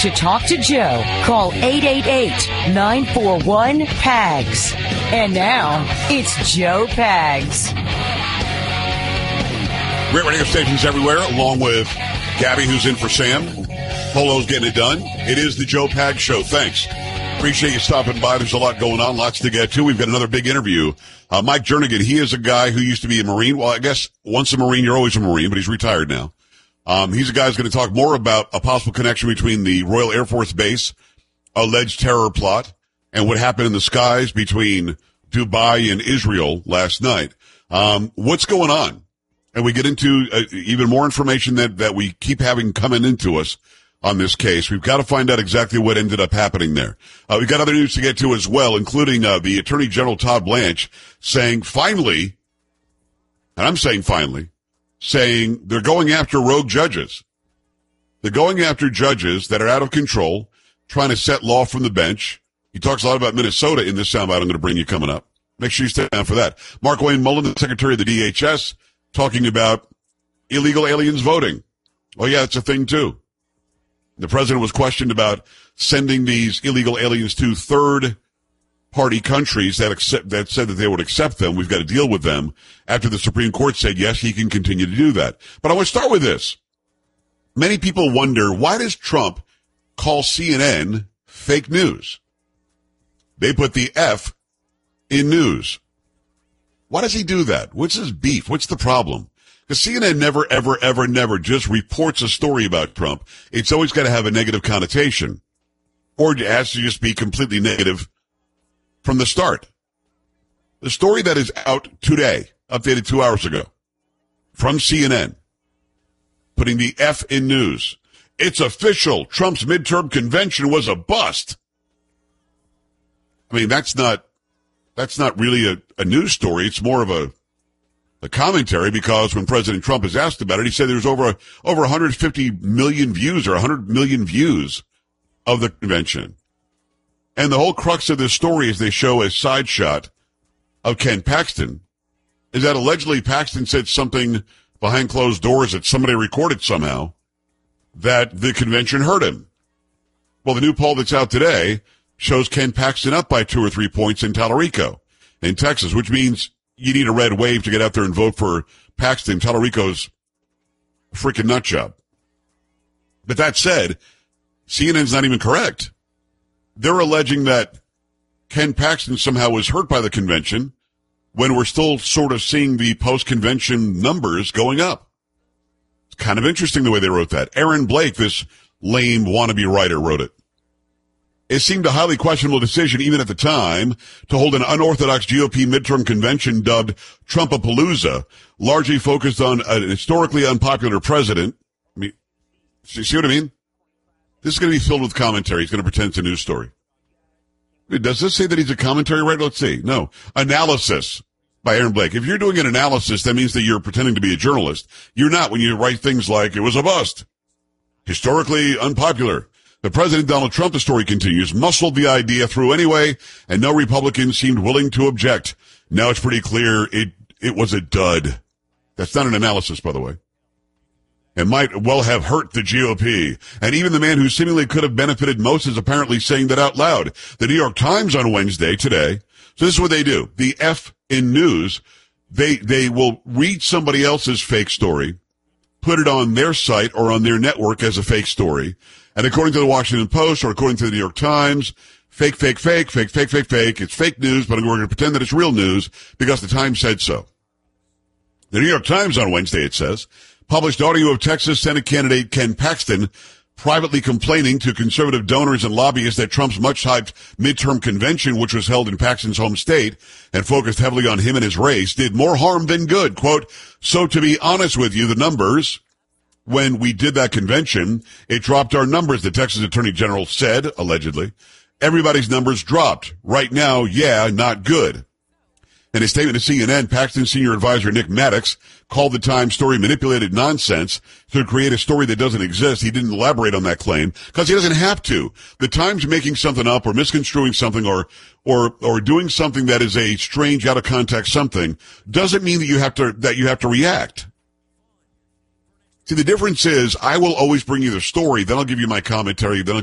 To talk to Joe, call 888-941-PAGS. And now, it's Joe Pags. Great radio stations everywhere, along with Gabby, who's in for Sam. Polo's getting it done. It is the Joe Pags Show. Thanks. Appreciate you stopping by. There's a lot going on, lots to get to. We've got another big interview. Mike Jernigan, he is a guy who used to be a Marine. Well, I guess once a Marine, you're always a Marine, but he's retired now. He's a guy who's going to talk more about a possible connection between the Royal Air Force Base alleged terror plot and what happened in the skies between Dubai and Israel last night. What's going on? And we get into even more information that we keep having coming into us on this case. We've got to find out exactly what ended up happening there. We've got other news to get to as well, including the Attorney General Todd Blanche saying finally, and I'm saying finally, saying they're going after rogue judges. They're going after judges that are out of control, trying to set law from the bench. He talks a lot about Minnesota in this soundbite I'm going to bring you coming up. Make sure you stay down for that. Markwayne Mullin, the Secretary of the DHS, talking about illegal aliens voting. Oh, yeah, it's a thing, too. The president was questioned about sending these illegal aliens to third-party countries that said that they would accept them. We've got to deal with them after the Supreme Court said, yes, he can continue to do that. But I want to start with this. Many people wonder, why does Trump call CNN fake news? They put the F in news. Why does he do that? What's his beef? What's the problem? Because CNN never, ever, ever, never just reports a story about Trump. It's always got to have a negative connotation. Or it has to just be completely negative from the start. The story that is out today, updated 2 hours ago, from CNN, putting the F in news. It's official. Trump's midterm convention was a bust. I mean, that's not really a news story. It's more of a commentary, because when President Trump is asked about it, he said there's over 150 million views or 100 million views of the convention. And the whole crux of this story is they show a side shot of Ken Paxton, is that allegedly Paxton said something behind closed doors that somebody recorded somehow that the convention hurt him. Well, the new poll that's out today shows Ken Paxton up by 2 or 3 points in Tallarico in Texas, which means you need a red wave to get out there and vote for Paxton. Tallarico's a freaking nut job. But that said, CNN's not even correct. They're alleging that Ken Paxton somehow was hurt by the convention when we're still sort of seeing the post-convention numbers going up. It's kind of interesting the way they wrote that. Aaron Blake, this lame wannabe writer, wrote it. It seemed a highly questionable decision, even at the time, to hold an unorthodox GOP midterm convention dubbed Trumpapalooza, largely focused on a historically unpopular president. I mean, see what I mean? This is going to be filled with commentary. He's going to pretend it's a news story. Does this say that he's a commentary writer? Let's see. No. Analysis by Aaron Blake. If you're doing an analysis, that means that you're pretending to be a journalist. You're not when you write things like, it was a bust. Historically unpopular. The President Donald Trump, the story continues, muscled the idea through anyway, and no Republicans seemed willing to object. Now it's pretty clear it was a dud. That's not an analysis, by the way. It might well have hurt the GOP. And even the man who seemingly could have benefited most is apparently saying that out loud. The New York Times on Wednesday, today, so this is what they do. The F in news, they will read somebody else's fake story, put it on their site or on their network as a fake story. And according to the Washington Post or according to the New York Times, fake. It's fake news, but we're going to pretend that it's real news because the Times said so. The New York Times on Wednesday, it says, published audio of Texas Senate candidate Ken Paxton privately complaining to conservative donors and lobbyists that Trump's much-hyped midterm convention, which was held in Paxton's home state and focused heavily on him and his race, did more harm than good. Quote, so to be honest with you, the numbers, when we did that convention, it dropped our numbers, the Texas Attorney General said, allegedly. Everybody's numbers dropped. Right now, yeah, not good. In a statement to CNN, Paxton's senior advisor Nick Maddox called the Times story manipulated nonsense to create a story that doesn't exist. He didn't elaborate on that claim because he doesn't have to. The Times making something up or misconstruing something or doing something that is a strange, out of context something doesn't mean that you have to react. See, the difference is I will always bring you the story, then I'll give you my commentary, then I'll